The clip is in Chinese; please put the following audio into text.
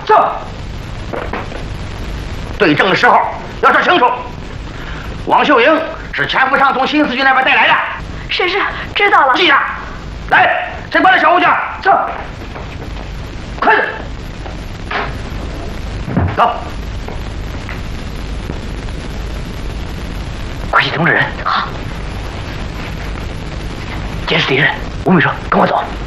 走。对证的时候要说清楚。王秀英是钱福昌从新四局那边带来的。 是，知道了。 记着，来，谁搬来小物件？走，快点，走。快去通知人。好。监视敌人，吴秘书，跟我走。